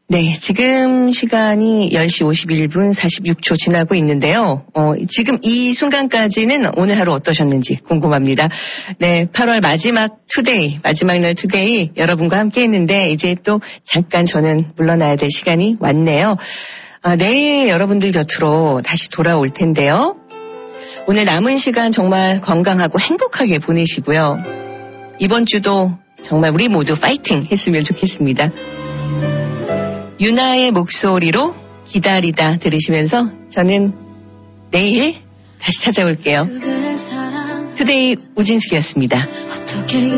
네, 지금 시간이 10시 51분 46초 지나고 있는데요. 지금 이 순간까지는 오늘 하루 어떠셨는지 궁금합니다. 네, 8월 마지막 날 투데이 여러분과 함께 했는데 이제 또 잠깐 저는 물러나야 될 시간이 왔네요. 내일 여러분들 곁으로 다시 돌아올 텐데요. 오늘 남은 시간 정말 건강하고 행복하게 보내시고요. 이번 주도 정말 우리 모두 파이팅 했으면 좋겠습니다. 유나의 목소리로 기다리다 들으시면서 저는 내일 다시 찾아올게요. 투데이 우진숙이었습니다.